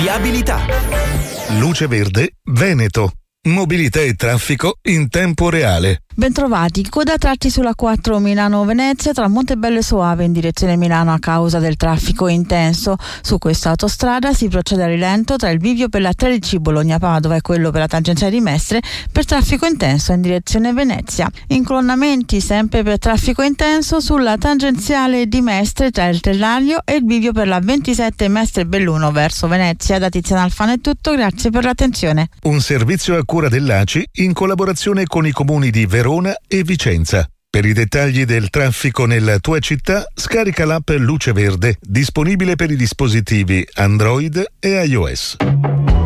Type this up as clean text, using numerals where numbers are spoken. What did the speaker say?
viabilità. Luce Verde Veneto. Mobilità e traffico in tempo reale. Bentrovati, coda tratti sulla 4 Milano-Venezia tra Montebello e Soave in direzione Milano a causa del traffico intenso. Su questa autostrada si procede a rilento tra il bivio per la 13 Bologna-Padova e quello per la tangenziale di Mestre per traffico intenso in direzione Venezia. Incolonnamenti sempre per traffico intenso sulla tangenziale di Mestre tra il Tellario e il bivio per la 27 Mestre-Belluno verso Venezia. Da Tiziana Alfano è tutto, grazie per l'attenzione. Un servizio a cura dell'ACI in collaborazione con i comuni di Verona e Vicenza. Per i dettagli del traffico nella tua città, scarica l'app Luce Verde, disponibile per i dispositivi Android e iOS.